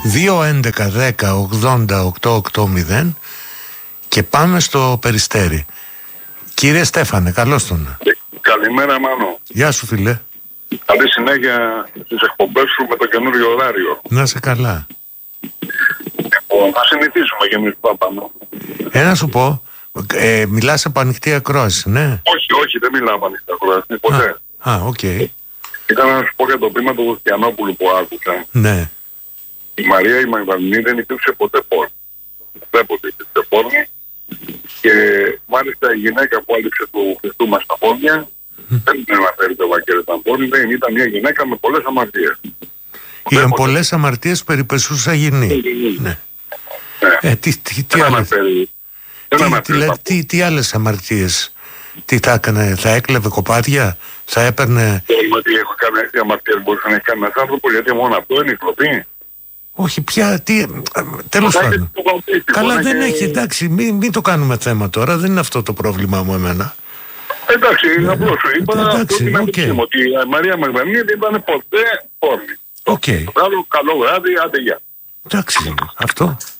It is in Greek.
2-11-10-80-880 και πάμε στο Περιστέρι. Κύριε Στέφανε, καλώς τον. Καλημέρα Μάνο. Γεια σου φίλε. Καλή συνέχεια στις εκπομπές σου με το καινούριο ωράριο. Να σε καλά. Θα συνηθίσουμε και εμείς που πάμε. Να σου πω, μιλάς από ανοιχτή ακρόαση, ναι? Όχι, δεν μιλάω από ανοιχτή ακρόαση, ποτέ. Οκ. Ήταν να σου πω για το πείμα του Χριστιανόπουλου που άκουσα. Ναι. Η Μαρία η Μαγδαληνή δεν υπήρξε ποτέ πόρνη. Δεν ποτέ υπήρξε πόρνη. Και μάλιστα η γυναίκα που άλυψε του Χριστού μας τα πόδια δεν την αναφέρει το Ευαγγέλιο ήταν πόρνη, ήταν μια γυναίκα με πολλές αμαρτίες. Οι πολλές αμαρτίες περιπεσούσα γυνή. Ναι. Τι άλλες αμαρτίες? Τι θα έκανε? Θα έκλεβε κοπάδια? Θα έπαιρνε? Ότι έχω κάνει αμαρτίες μπορούσε να έχει κάνει ένας άνθρωπος, γιατί μόνο αυτό είναι η κλοπή. Όχι πια, τέλος πάντων. Καλά δεν έχει, εντάξει, μην το κάνουμε θέμα τώρα, δεν είναι αυτό το πρόβλημά μου εμένα. Εντάξει, απλώς σου είπα ότι η Μαρία Μαγδαληνή δεν ήταν ποτέ πόρνη. Οκ. Καλό βράδυ, άντε γεια. Εντάξει, αυτό.